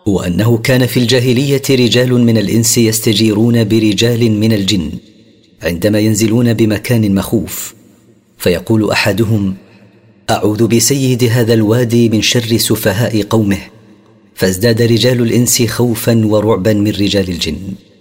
وأنه كان في الجاهلية رجال من الإنس يستجيرون برجال من الجن عندما ينزلون بمكان مخوف، فيقول أحدهم: أعوذ بسيد هذا الوادي من شر سفهاء قومه، فازداد رجال الإنس خوفا ورعبا من رجال الجن.